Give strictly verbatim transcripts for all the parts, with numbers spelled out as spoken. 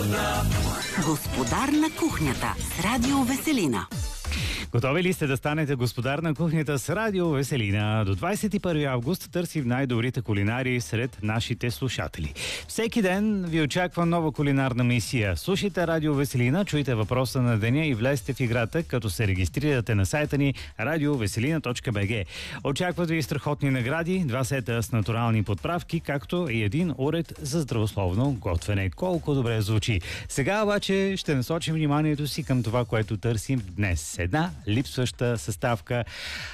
Господар на кухнята с Радио Веселина. Готови ли сте да станете господар на кухнята с Радио Веселина? До двадесет и първи август търсим най-добрите кулинари сред нашите слушатели. Всеки ден ви очаква нова кулинарна мисия. Слушайте Радио Веселина, чуйте въпроса на деня и влезте в играта, като се регистрирате на сайта ни радио веселина точка би джи. Очакват ви страхотни награди, два сета с натурални подправки, както и един уред за здравословно готвене. Колко добре звучи. Сега обаче ще насочим вниманието си към това, което търсим днес. Една липсваща съставка,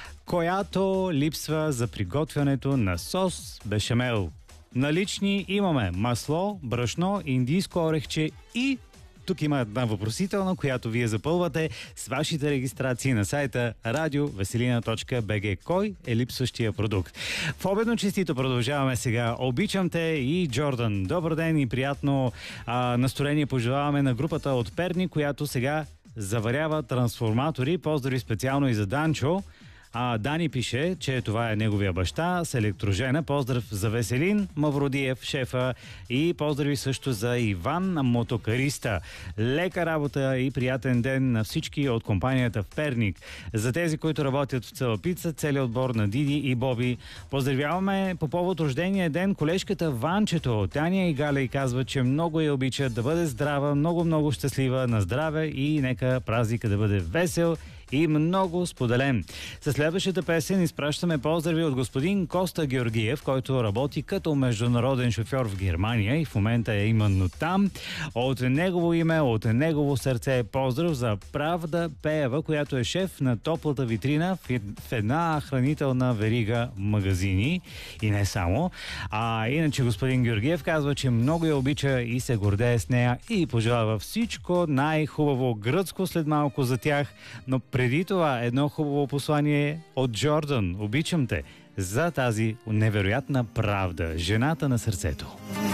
която липсва за приготвянето на сос бешамел. Налични имаме масло, брашно, индийско орехче и тук има една въпросителна, която вие запълвате с вашите регистрации на сайта радио веселина точка би джи. Кой е липсващия продукт? В обедно честито продължаваме сега. Обичам те и Джордан. Добър ден и приятно а, настроение пожелаваме на групата от Перник, която сега заварява трансформатори. Поздрави специално и за Данчо. А, Дани пише, че това е неговия баща с електрожена. Поздрав за Веселин Мавродиев, шефа, и поздрави също за Иван, мотокариста. Лека работа и приятен ден на всички от компанията в Перник. За тези, които работят в Целапица, целият отбор на Диди и Боби. Поздравяваме по повод рождения ден колежката Ванчето. Таня и Галя и казва, че много я обичат, да бъде здрава, много-много щастлива, на здраве и нека празника да бъде весел и много споделен. Със следващата песен изпращаме поздрави от господин Коста Георгиев, който работи като международен шофьор в Германия и в момента е именно там. От негово име, от негово сърце поздрав за Правда Пеева, която е шеф на топлата витрина в една хранителна верига магазини и не само. А иначе господин Георгиев казва, че много я обича и се гордее с нея и пожелава всичко най-хубаво гръцко след малко за тях, но преди това едно хубаво послание от Джордан. Обичам те за тази невероятна правда. Жената на сърцето.